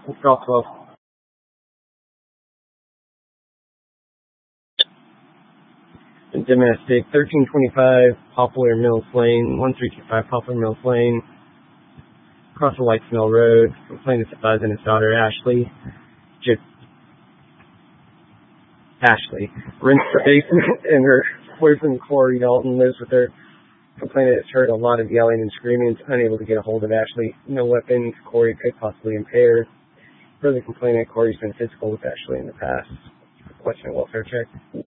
Golf 12. Domestic, 1325 Poplar Mills Lane, 1325 Poplar Mills Lane, across the Whitesnell Road. Complainant's a buzz and his daughter Ashley. Ashley rents the basement, and her boyfriend Corey Dalton lives with her. Complainant has heard a lot of yelling and screaming and is unable to get a hold of Ashley. No weapons Corey could possibly impair. Further complainant, Corey's been physical with Ashley in the past. Requesting a welfare check.